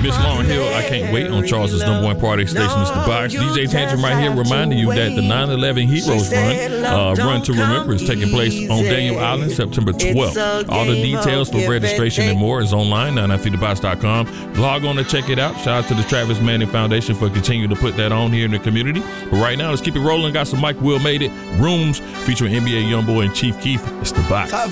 Miss Lauryn Hill, I Can't Wait on Charles's #1 party station. It's The Box. DJ Tantrum right here reminding you that the 9/11 Heroes Run to Remember is taking place on Daniel Island September 12th. All the details for registration and more is online, 993thebox.com. Log on to check it out. Shout out to the Travis Manning Foundation for continuing to put that on here in the community. But right now, let's keep it rolling. Got some Mike Will Made It Rooms featuring NBA Youngboy and Chief Keef. It's The Box.